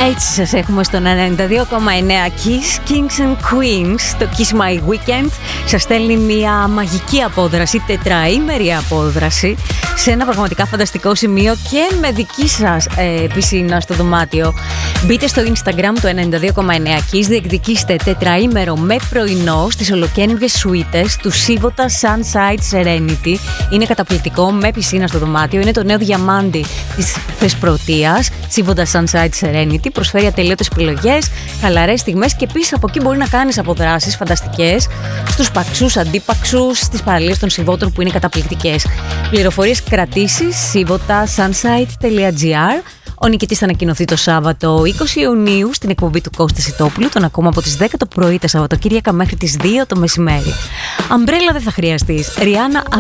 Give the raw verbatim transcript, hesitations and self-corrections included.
Έτσι σας έχουμε στον ενενήντα δύο κόμμα εννέα Kiss, Kings and Queens. Το Kiss My Weekend σας στέλνει μια μαγική απόδραση, τετραήμερη απόδραση, σε ένα πραγματικά φανταστικό σημείο και με δική σας ε, πισίνα στο δωμάτιο. Μπείτε στο Instagram του ενενήντα δύο κόμμα εννέα Kiss, διεκδικήστε τετραήμερο με πρωινό στις ολοκαίνουργιες σουίτες του Σίβοτα Sunside Serenity. Είναι καταπληκτικό, με πισίνα στο δωμάτιο. Είναι το νέο διαμάντι της Θεσπρωτείας. Σίβοτα Sunside Serenity προσφέρει ατελείωτες επιλογές, χαλαρές στιγμές και επίσης από εκεί μπορεί να κάνεις αποδράσεις φανταστικές στους παξούς, αντίπαξους, στις παραλίες των Σιβώτων που είναι καταπληκτικές. Πληροφορίες, κρατήσεις, σίβοτα σάνσάιτ τελεία τζι άρ. Ο νικητής θα ανακοινωθεί το Σάββατο είκοσι Ιουνίου στην εκπομπή του Κώστα Σιτόπουλου. Τον ακούμε από τις δέκα το πρωί τα Σαββατοκύριακα μέχρι τις δύο το μεσημέρι. Αμπρέλα δεν θα χρειαστείς. Ριάννα